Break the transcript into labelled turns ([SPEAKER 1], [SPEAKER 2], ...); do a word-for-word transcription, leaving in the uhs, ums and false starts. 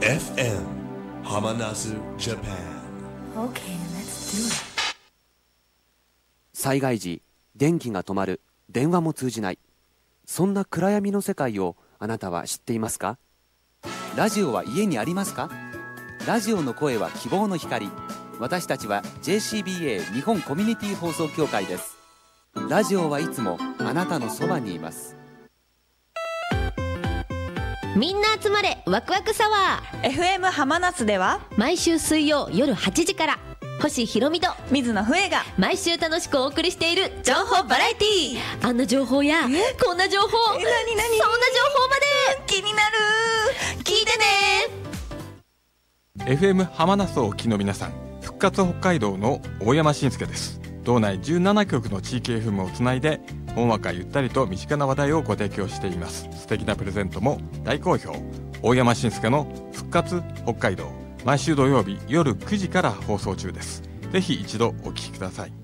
[SPEAKER 1] エフエム ハマナスジャパン。
[SPEAKER 2] Okay, let's do it.
[SPEAKER 3] 災害時、電気が止まる、電話も通じない、そんな暗闇の世界をあなたは知っていますか？ラジオは家にありますか？ラジオの声は希望の光。私たちは ジェーシービーエー 日本コミュニティ放送協会です。ラジオはいつもあなたのそばにいます。
[SPEAKER 4] みんな集まれワクワクサワ
[SPEAKER 5] ー エフエム 浜夏では
[SPEAKER 4] 毎週水曜夜はちじから星ひろみと
[SPEAKER 5] 水野笛が
[SPEAKER 4] 毎週楽しくお送りしている
[SPEAKER 5] 情報バラエティー。
[SPEAKER 4] あんな情報やこんな情報、
[SPEAKER 5] え、なになに、
[SPEAKER 4] そんな情報まで
[SPEAKER 5] 気になる。聞いて
[SPEAKER 6] ね。 エフエム 浜夏をお聞きの皆さん、復活北海道の大山慎介です。道内じゅうななきょくの地域 エフエム をつないでほんわかゆったりと身近な話題をご提供しています。素敵なプレゼントも大好評。大山慎介の復活北海道、毎週土曜日夜くじから放送中です。ぜひ一度お聞きください。